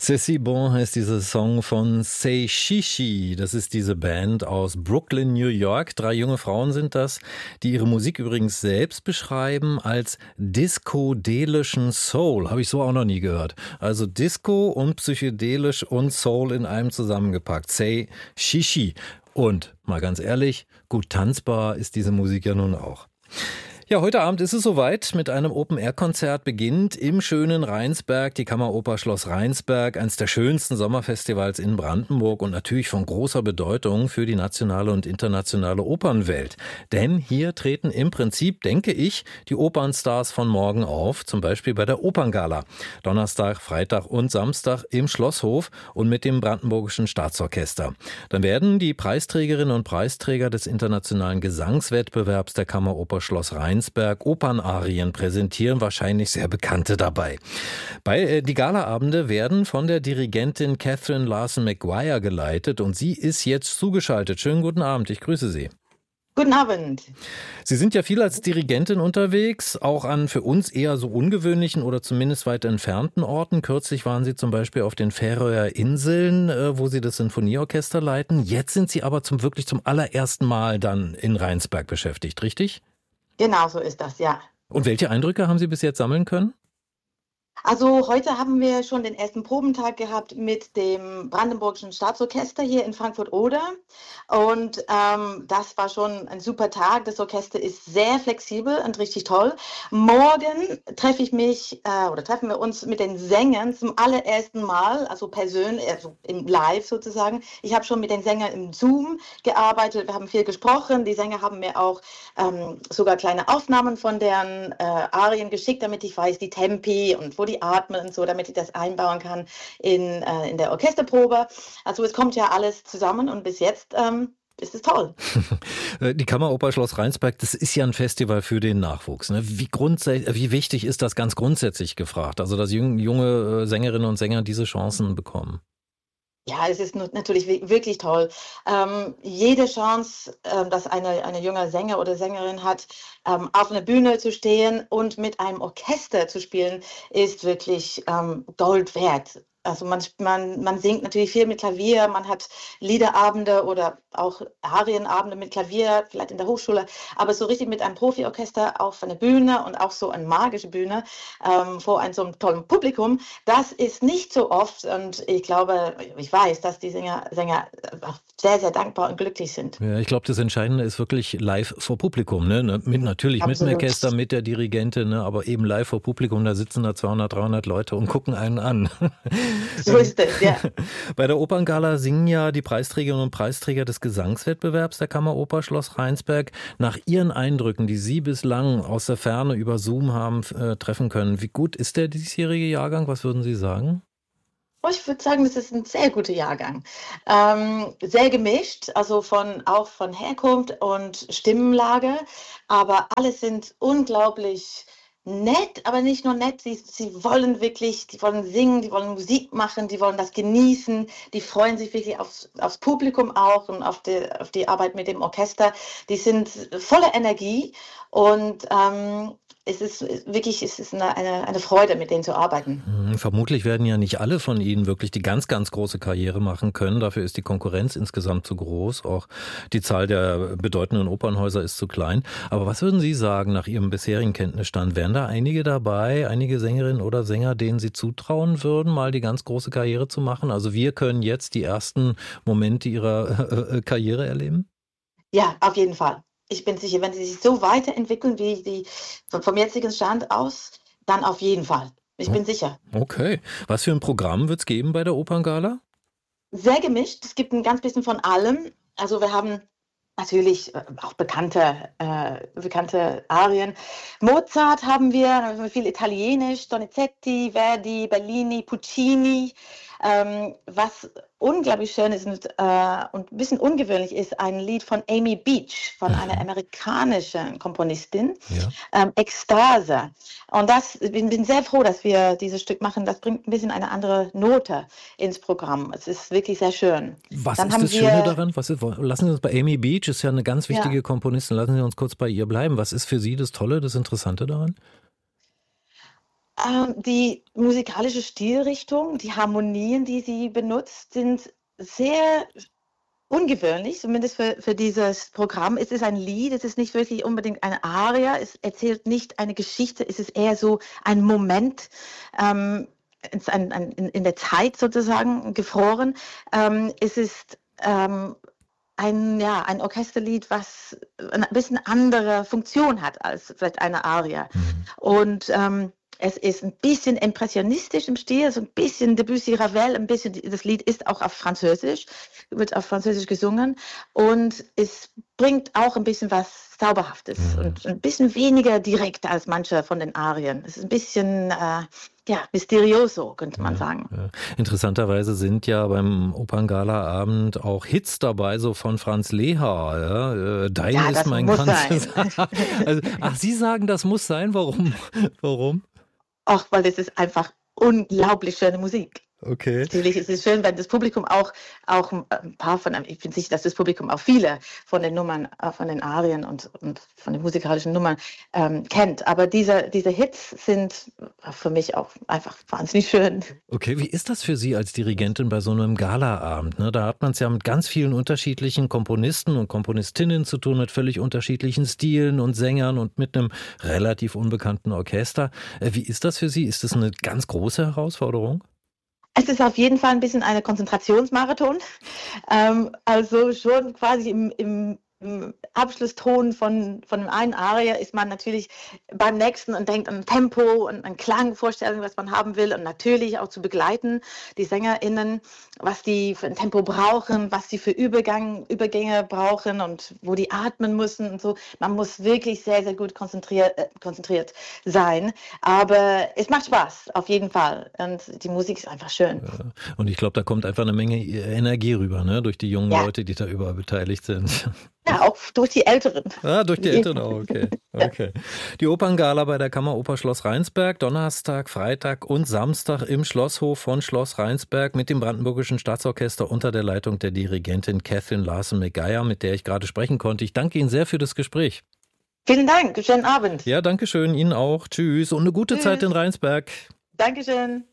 C'est si bon heißt dieser Song von Say Shishi. Das ist diese Band aus Brooklyn, New York. 3 junge Frauen sind das, die ihre Musik übrigens selbst beschreiben als discodelischen Soul. Habe ich so auch noch nie gehört. Also Disco und psychedelisch und Soul in einem zusammengepackt. Say Shishi. Und mal ganz ehrlich, gut tanzbar ist diese Musik ja nun auch. Ja, heute Abend ist es soweit. Mit einem Open-Air-Konzert beginnt im schönen Rheinsberg die Kammeroper Schloss Rheinsberg, eines der schönsten Sommerfestivals in Brandenburg und natürlich von großer Bedeutung für die nationale und internationale Opernwelt. Denn hier treten im Prinzip, denke ich, die Opernstars von morgen auf, zum Beispiel bei der Operngala. Donnerstag, Freitag und Samstag im Schlosshof und mit dem Brandenburgischen Staatsorchester. Dann werden die Preisträgerinnen und Preisträger des internationalen Gesangswettbewerbs der Kammeroper Schloss Rheinsberg Opernarien präsentieren, wahrscheinlich sehr bekannte dabei. Die Galaabende werden von der Dirigentin Catherine Larson-McGuire geleitet und sie ist jetzt zugeschaltet. Schönen guten Abend, ich grüße Sie. Guten Abend. Sie sind ja viel als Dirigentin unterwegs, auch an für uns eher so ungewöhnlichen oder zumindest weit entfernten Orten. Kürzlich waren Sie zum Beispiel auf den Färöer Inseln, wo Sie das Sinfonieorchester leiten. Jetzt sind Sie aber wirklich zum allerersten Mal dann in Rheinsberg beschäftigt, richtig? Genau so ist das, ja. Und welche Eindrücke haben Sie bis jetzt sammeln können? Also heute haben wir schon den ersten Probentag gehabt mit dem Brandenburgischen Staatsorchester hier in Frankfurt-Oder und das war schon ein super Tag. Das Orchester ist sehr flexibel und richtig toll. Morgen treffen wir uns mit den Sängern zum allerersten Mal, also persönlich, also im Live sozusagen. Ich habe schon mit den Sängern im Zoom gearbeitet, wir haben viel gesprochen. Die Sänger haben mir auch sogar kleine Aufnahmen von deren Arien geschickt, damit ich weiß, die Tempi und wo die atmen und so, damit ich das einbauen kann in der Orchesterprobe. Also es kommt ja alles zusammen und bis jetzt ist es toll. Die Kammeroper Schloss Rheinsberg, das ist ja ein Festival für den Nachwuchs. Ne? Wie wichtig ist das ganz grundsätzlich gefragt? Also dass junge Sängerinnen und Sänger diese Chancen bekommen? Ja, es ist natürlich wirklich toll. Jede Chance, dass eine junge Sänger oder Sängerin hat, auf einer Bühne zu stehen und mit einem Orchester zu spielen, ist wirklich Gold wert. Also man singt natürlich viel mit Klavier, man hat Liederabende oder auch Arienabende mit Klavier, vielleicht in der Hochschule, aber so richtig mit einem Profiorchester auf einer Bühne und auch so eine magische Bühne vor einem so einem tollen Publikum, das ist nicht so oft und ich weiß, dass die Sänger sehr, sehr dankbar und glücklich sind. Ja, ich glaube, das Entscheidende ist wirklich live vor Publikum, ne? Natürlich mit dem Orchester, mit der Dirigentin, ne? Aber eben live vor Publikum, da sitzen da 200, 300 Leute und gucken einen an. So ist es, ja. Bei der Operngala singen ja die Preisträgerinnen und Preisträger des Gesangswettbewerbs der Kammeroper Schloss Rheinsberg. Nach Ihren Eindrücken, die Sie bislang aus der Ferne über Zoom haben treffen können, wie gut ist der diesjährige Jahrgang? Was würden Sie sagen? Ich würde sagen, das ist ein sehr guter Jahrgang. Sehr gemischt, also auch von Herkunft und Stimmenlage, aber alle sind unglaublich nett, aber nicht nur nett, sie wollen wirklich, die wollen singen, die wollen Musik machen, die wollen das genießen, die freuen sich wirklich aufs Publikum auch und auf die Arbeit mit dem Orchester. Die sind voller Energie und es ist eine Freude, mit denen zu arbeiten. Vermutlich werden ja nicht alle von Ihnen wirklich die ganz, ganz große Karriere machen können. Dafür ist die Konkurrenz insgesamt zu groß. Auch die Zahl der bedeutenden Opernhäuser ist zu klein. Aber was würden Sie sagen nach Ihrem bisherigen Kenntnisstand? Wären da einige dabei, einige Sängerinnen oder Sänger, denen Sie zutrauen würden, mal die ganz große Karriere zu machen? Also wir können jetzt die ersten Momente Ihrer Karriere erleben? Ja, auf jeden Fall. Ich bin sicher, wenn sie sich so weiterentwickeln wie die vom jetzigen Stand aus, dann auf jeden Fall. Ich bin sicher. Okay. Was für ein Programm wird es geben bei der Operngala? Sehr gemischt. Es gibt ein ganz bisschen von allem. Also wir haben natürlich auch bekannte Arien. Mozart haben wir, viel Italienisch, Donizetti, Verdi, Bellini, Puccini. Was unglaublich schön ist und ein bisschen ungewöhnlich ist, ein Lied von Amy Beach, von einer amerikanischen Komponistin, Ekstase. Und ich bin sehr froh, dass wir dieses Stück machen. Das bringt ein bisschen eine andere Note ins Programm. Es ist wirklich sehr schön. Was ist das Schöne daran? Lassen Sie uns bei Amy Beach, ist ja eine ganz wichtige Komponistin, lassen Sie uns kurz bei ihr bleiben. Was ist für Sie das Tolle, das Interessante daran? Die musikalische Stilrichtung, die Harmonien, die sie benutzt, sind sehr ungewöhnlich, zumindest für dieses Programm. Es ist ein Lied, es ist nicht wirklich unbedingt eine Aria, es erzählt nicht eine Geschichte, es ist eher so ein Moment, in der Zeit sozusagen gefroren. Es ist ein Orchesterlied, was eine bisschen andere Funktion hat als vielleicht eine Aria. Mhm. Und es ist ein bisschen impressionistisch im Stil, so ein bisschen Debussy, Ravel, ein bisschen, das Lied ist auch auf Französisch, wird auf Französisch gesungen und es bringt auch ein bisschen was Zauberhaftes und ein bisschen weniger direkt als manche von den Arien. Es ist ein bisschen, mysterioso, könnte man sagen. Ja. Interessanterweise sind ja beim Operngala-Abend auch Hits dabei, so von Franz Leha. Ja? Dein Ja, ist das mein muss ganzes. sein. Also, ach, Sie sagen, das muss sein? Warum? Warum? Auch weil es ist einfach unglaublich schöne Musik. Okay. Natürlich ist es schön, wenn das Publikum auch ein paar ich bin sicher, dass das Publikum auch viele von den Nummern, von den Arien und von den musikalischen Nummern kennt. Aber diese Hits sind für mich auch einfach wahnsinnig schön. Okay, wie ist das für Sie als Dirigentin bei so einem Galaabend? Ne? Da hat man es ja mit ganz vielen unterschiedlichen Komponisten und Komponistinnen zu tun, mit völlig unterschiedlichen Stilen und Sängern und mit einem relativ unbekannten Orchester. Wie ist das für Sie? Ist das eine ganz große Herausforderung? Es ist auf jeden Fall ein bisschen eine Konzentrationsmarathon. Also schon quasi im Abschlusston von dem einen Aria ist man natürlich beim nächsten und denkt an Tempo und an Klangvorstellungen, was man haben will und natürlich auch zu begleiten, die SängerInnen, was die für ein Tempo brauchen, was sie für Übergänge brauchen und wo die atmen müssen und so. Man muss wirklich sehr, sehr gut konzentriert sein, aber es macht Spaß, auf jeden Fall und die Musik ist einfach schön. Ja. Und ich glaube, da kommt einfach eine Menge Energie rüber, ne? Durch die jungen Leute, die da überall beteiligt sind. Ja, auch durch die Älteren. Ah, durch die Älteren auch, okay. Okay. Die Operngala bei der Kammeroper Schloss Rheinsberg, Donnerstag, Freitag und Samstag im Schlosshof von Schloss Rheinsberg mit dem Brandenburgischen Staatsorchester unter der Leitung der Dirigentin Kathleen Larson-McGuire, mit der ich gerade sprechen konnte. Ich danke Ihnen sehr für das Gespräch. Vielen Dank, schönen Abend. Ja, danke schön, Ihnen auch. Tschüss und eine gute Zeit in Rheinsberg. Dankeschön.